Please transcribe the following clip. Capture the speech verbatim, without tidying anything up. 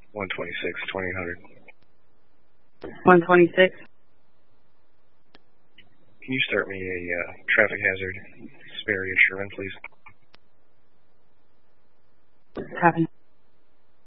one twenty-six, twenty-eight hundred. one twenty-six. Can you start me a uh, traffic hazard spare area Sherman, please? Copy.